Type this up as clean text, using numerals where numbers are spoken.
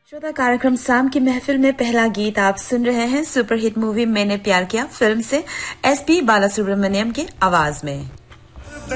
श्रोता कार्यक्रम शाम की महफिल में पहला गीत आप सुन रहे हैं सुपरहिट मूवी मैंने प्यार किया फिल्म से एसपी बालासुब्रमण्यम के आवाज में।